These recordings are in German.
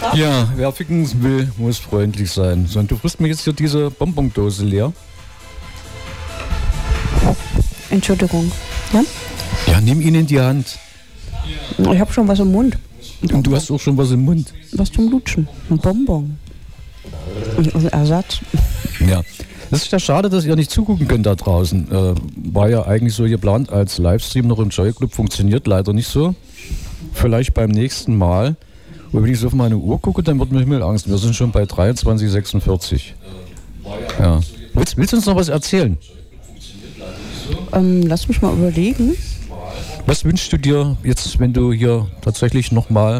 Ja, wer ficken will, muss freundlich sein. So, und du frisst mir jetzt hier diese Bonbondose leer. Entschuldigung. Ja? Ja, nimm ihn in die Hand. Ich habe schon was im Mund. Und du hast auch schon was im Mund. Was zum Lutschen. Ein Bonbon. Also Ersatz. Ja. Es ist ja schade, dass ihr nicht zugucken könnt da draußen. War ja eigentlich so geplant als Livestream noch im Joy Club, funktioniert leider nicht so. Vielleicht beim nächsten Mal. Und wenn ich so auf meine Uhr gucke, dann wird mir Himmelangst. Wir sind schon bei 23:46. Ja. Willst du uns noch was erzählen? Lass mich mal überlegen. Was wünschst du dir jetzt, wenn du hier tatsächlich nochmal...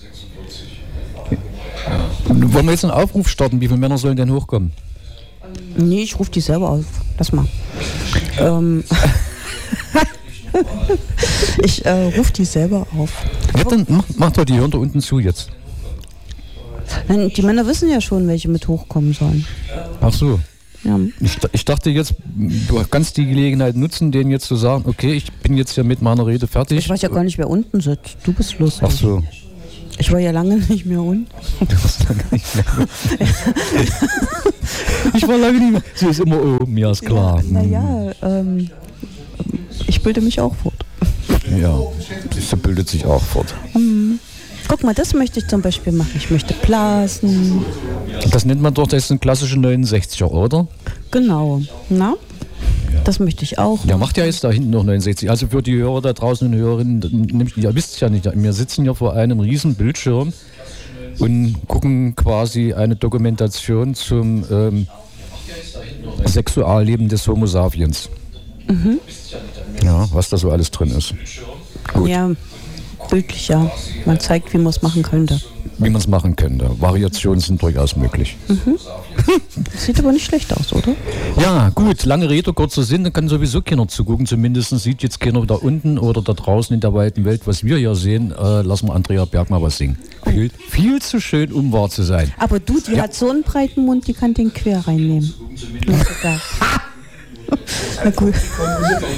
Wollen wir jetzt einen Aufruf starten? Wie viele Männer sollen denn hochkommen? Nee, ich rufe die selber auf. Lass mal. Ich rufe die selber auf. Ja, dann mach doch, die hören da unten zu jetzt. Nein, die Männer wissen ja schon, welche mit hochkommen sollen. Ach so. Ja. Ich dachte jetzt, du kannst die Gelegenheit nutzen, denen jetzt zu sagen, okay, ich bin jetzt hier mit meiner Rede fertig. Ich weiß ja gar nicht, wer unten sitzt. Du bist lustig. Ach so. Ich war ja lange nicht mehr unten. Du warst lange nicht mehr. Ich war lange nicht mehr. Sie ist immer oben, ja, ist klar. Naja, ich bilde mich auch fort. Ja, sie bildet sich auch fort. Guck mal, das möchte ich zum Beispiel machen. Ich möchte blasen. Das nennt man doch, das sind klassische 69er, oder? Genau. Na? Das möchte ich auch. Ja, macht ja jetzt da hinten noch 69. Also für die Hörer da draußen und Hörerinnen, ihr wisst es ja nicht, wir sitzen hier vor einem riesen Bildschirm und gucken quasi eine Dokumentation zum Sexualleben des Homo sapiens. Mhm. Ja, was da so alles drin ist. Gut. Ja, bildlich ja. Man zeigt, wie man es machen könnte. Wie man es machen könnte. Variationen sind durchaus möglich. Sieht aber nicht schlecht aus, oder? Ja, gut, lange Rede, kurzer Sinn, da kann sowieso keiner zugucken. Zumindest sieht jetzt keiner da unten oder da draußen in der weiten Welt, was wir hier sehen. Lassen wir Andrea Berg mal was singen. Viel zu schön, um wahr zu sein. Aber du, die hat so einen breiten Mund, die kann den quer reinnehmen. Na gut.